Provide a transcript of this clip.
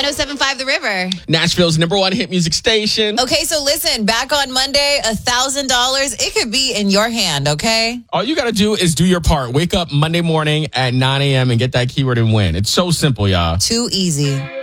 107.5 The River. Nashville's #1 hit music station. Okay, so listen, back on Monday, $1,000. It could be in your hand, okay? All you got to do is do your part. Wake up Monday morning at 9 a.m. and get that keyword and win. It's so simple, y'all. Too easy.